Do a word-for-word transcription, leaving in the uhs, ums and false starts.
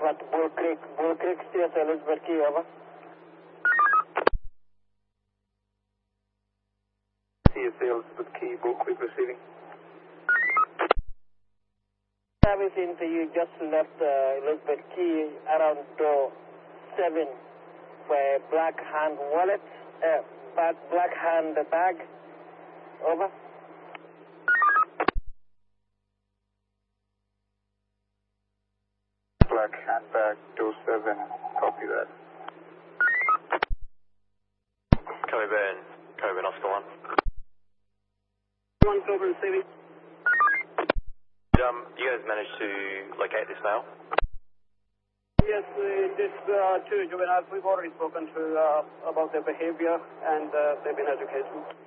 Northwest Bull Creek, Bull Creek, C S Elizabeth Key, over. C S Elizabeth Key, Bull Creek receiving. Service into you just left uh, Elizabeth Key around door seven for a black hand wallet, uh, black, black hand bag, over. Black handbag, door seven, copy that. Coburn, Coburn, Oscar one. One Coburn receiving. Um, you guys managed to locate this male? Yes, uh, this uh, two juveniles, we've already spoken to uh, about their behavior and uh, they've been educated.